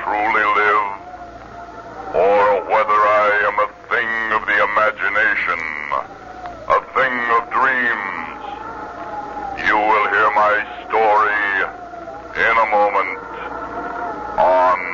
truly live, or whether I am a thing of the imagination, a thing of dreams. You will hear my story in a moment on